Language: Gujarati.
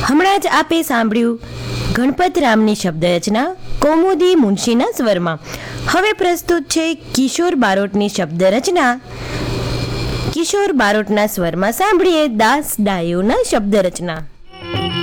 હમણાં જ આપે સાંભળ્યું ગણપત રામની શબ્દ રચના કૌમુદી મુનશીના સ્વરમાં. હવે પ્રસ્તુત છે કિશોર બારોટની શબ્દ રચના. કિશોર બારોટના સ્વરમાં સાંભળીએ દાસ ડાયોના શબ્દ રચના.